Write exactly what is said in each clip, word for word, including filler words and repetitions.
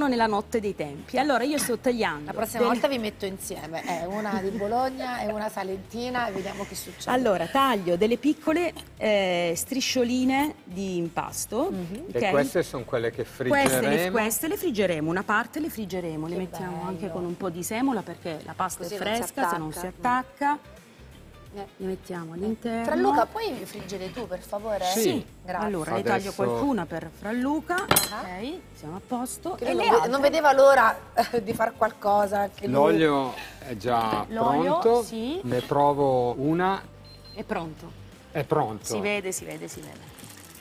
nella notte dei tempi. Allora io sto tagliando. La prossima delle... volta vi metto insieme, eh, una di Bologna e una salentina e vediamo che succede. Allora, taglio delle piccole eh, striscioline di impasto. Mm-hmm. Okay? E queste sono quelle che friggeremo? Queste le, queste le friggeremo, una parte le friggeremo, le Che mettiamo bello. anche con un po' di semola perché la pasta Così è non si fresca, se non si attacca. Eh. Le mettiamo all'interno. Franluca, puoi friggere tu per favore? Sì. Grazie. Allora, ne Adesso- taglio qualcuna per Franluca. Ah. Ok, siamo a posto. Che E lui le non, altre? non vedeva l'ora eh, di fare qualcosa. che lui- L'olio è già L'olio, pronto, sì. ne provo una, È pronto. è pronto. Si vede, si vede, si vede.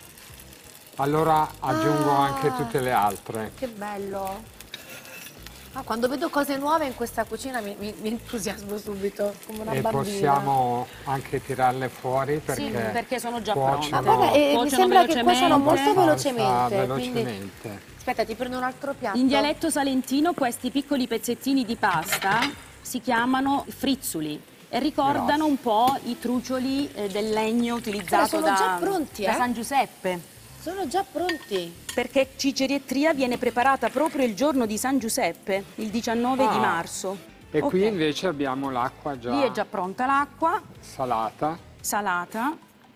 Allora aggiungo Ah. anche tutte le altre. Che bello. Ah, quando vedo cose nuove in questa cucina mi, mi, mi entusiasmo subito, come una E bambina. possiamo anche tirarle fuori perché, Sì, perché sono già cuociono- pronte. Ma guarda, eh, mi Cuociono sembra che cuociono velocemente. molto abbastanza velocemente. Quindi... velocemente. Aspetta, ti prendo un altro piatto. In dialetto salentino questi piccoli pezzettini di pasta si chiamano frizzuli e ricordano un po' i trucioli eh, del legno utilizzato sono da, già pronti, da eh? San Giuseppe. Sono già pronti. Perché cicerietria viene preparata proprio il giorno di San Giuseppe, il diciannove Ah. di marzo. E Ok. qui invece abbiamo l'acqua già, Lì è già pronta l'acqua, salata. salata.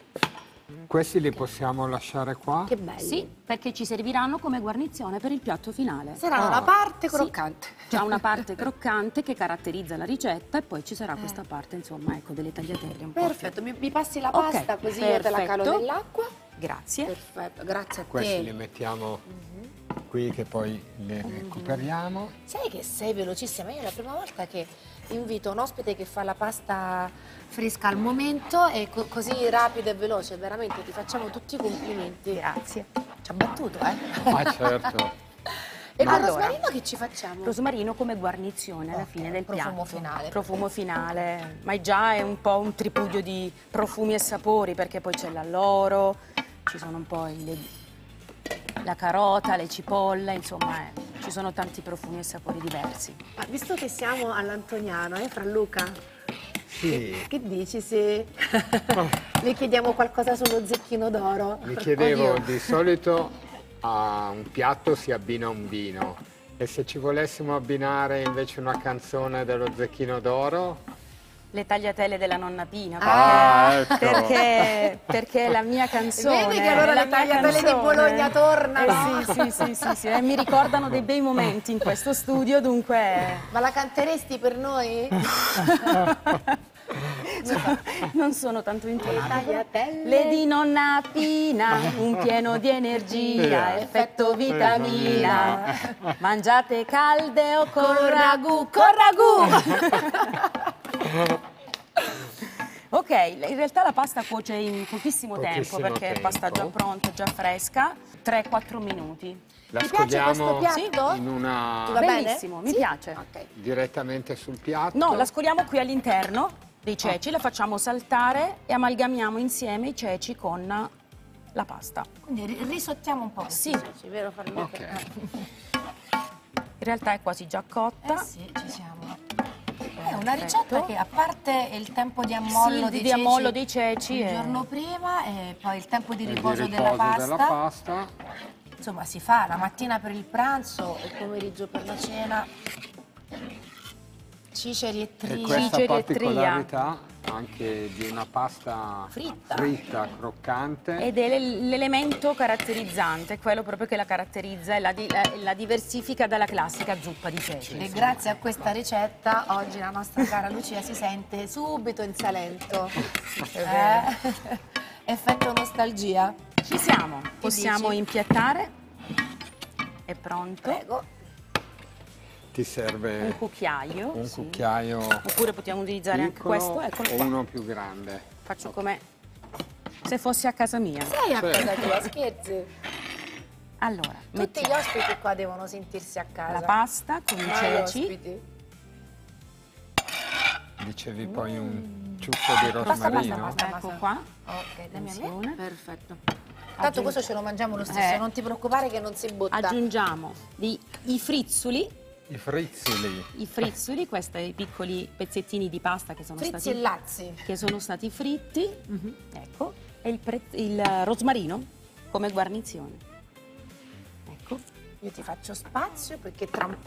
Questi li possiamo lasciare qua? Che belli. Sì, perché ci serviranno come guarnizione per il piatto finale. Saranno Ah. la parte Sì. croccante. C'è una parte croccante che caratterizza la ricetta e poi ci sarà questa parte, insomma, ecco, delle tagliatelle un po'. Perfetto, mi, mi passi la Ok, pasta così io te la calo perfetto. nell'acqua. Grazie. Perfetto, grazie a Questi li te. mettiamo qui che poi li recuperiamo. Sai che sei velocissima? Io è la prima volta che invito un ospite che fa la pasta fresca al momento e co- così rapido e veloce, veramente ti facciamo tutti i complimenti. Grazie. Ci ha battuto, eh? Ah certo. E con Allora, rosmarino che ci facciamo? Rosmarino come guarnizione alla Ok, fine del profumo piatto. finale. Profumo finale, ma già è un po' un tripudio di profumi e sapori perché poi c'è l'alloro, ci sono un po' i- le- la carota, le cipolle, insomma eh, ci sono tanti profumi e sapori diversi. Ma visto che siamo all'Antoniano, eh, Franluca? Sì, Che dici se le chiediamo qualcosa sullo zecchino d'oro? mi chiedevo, Oddio. di solito a un piatto si abbina un vino e se ci volessimo abbinare invece una canzone dello Zecchino d'Oro? Le tagliatelle della nonna Pina, Ah, perché, ecco. perché, perché è la mia canzone. Vedi che allora è la le mia tagliatelle di canzone. Bologna tornano? Eh, sì, sì, sì, sì, sì, e mi ricordano dei bei momenti in questo studio, dunque Ma la canteresti per noi? non sono tanto intonata. Tagliatelle. Le di nonna Pina, un pieno di energia, effetto vitamina. Mangiate calde o con ragù, con ragù! Ok, in realtà la pasta cuoce in pochissimo, Pochissimo tempo perché è pasta già tempo. pronta, già fresca, tre quattro minuti. La Ti piace questo scoliamo piatto? in una Ti va bene? Bellissimo, mi Sì? piace. Ok. direttamente sul piatto. No, la scoliamo qui all'interno dei ceci, la facciamo saltare e amalgamiamo insieme i ceci con la pasta. Quindi ri- risottiamo un po'. Sì. Sì, vero Franluca? Ok. In realtà è quasi già cotta. Eh sì, ci siamo. È una ricetta che, a parte il tempo di ammollo Sì, dei di ceci, ammollo dei ceci il è- giorno prima e poi il tempo di E di riposo, riposo della pasta, della pasta. insomma si fa la mattina per il pranzo, il pomeriggio per la cena. Ciceri e E tria. questa Ciceri e particolarità anche di una pasta Fritta. fritta, croccante. Ed è l'e- l'elemento caratterizzante, quello proprio che la caratterizza e la, di- la- la diversifica dalla classica zuppa di ceci. E grazie a questa ricetta oggi la nostra cara Lucia si sente subito in Salento. Eh? Effetto nostalgia. Ci siamo, possiamo dici? impiattare. È pronto. Prego. Ti serve Un cucchiaio. un sì. cucchiaio Oppure possiamo utilizzare anche piccolo questo. Eccolo o qua. uno più grande. Faccio come se fossi a casa mia. Sei a Sì. casa tua, scherzi? Allora, Tutti mettiamo gli ospiti qua devono sentirsi a casa. la pasta con i Ma gli ceci. ospiti? Dicevi poi un ciuffo di Basta, basta, rosmarino. basta. Ecco qua. Ok, dammi a me. Attenzione. Perfetto. Tanto Aggiung- questo ce lo mangiamo lo stesso, Eh. non ti preoccupare che non si butta. Aggiungiamo i, i frizzoli, I frizzoli. i frizzoli, questi piccoli pezzettini di pasta che sono Frizzi stati e lazzi. che sono stati fritti, ecco, e il, pre- il rosmarino come guarnizione. Ecco, io ti faccio spazio perché tra un